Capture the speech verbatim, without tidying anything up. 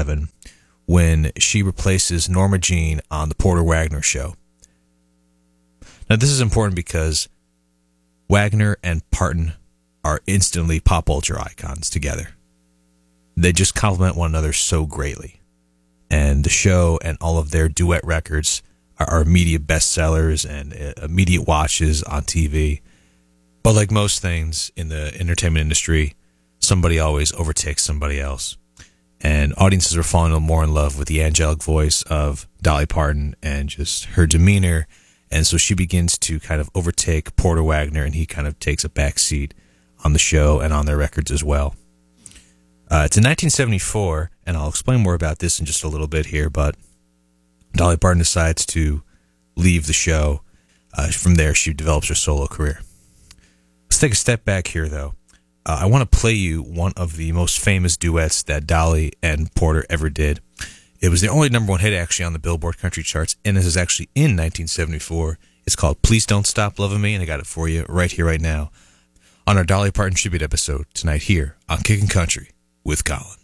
seven when she replaces Norma Jean on the Porter Wagoner Show. Now, this is important because Wagoner and Parton are instantly pop ultra icons together. They just complement one another so greatly. And the show and all of their duet records are, are immediate bestsellers and uh, immediate watches on T V. But like most things in the entertainment industry, somebody always overtakes somebody else. And audiences are falling more in love with the angelic voice of Dolly Parton and just her demeanor. And so she begins to kind of overtake Porter Wagoner, and he kind of takes a back seat on the show and on their records as well. Uh, it's in nineteen seventy-four, and I'll explain more about this in just a little bit here, but Dolly Parton decides to leave the show. Uh, from there, she develops her solo career. Let's take a step back here, though. Uh, I want to play you one of the most famous duets that Dolly and Porter ever did. It was their only number one hit, actually, on the Billboard country charts, and this is actually in nineteen seventy-four. It's called Please Don't Stop Loving Me, and I got it for you right here, right now, on our Dolly Parton tribute episode tonight here on Kickin' Country with Colin.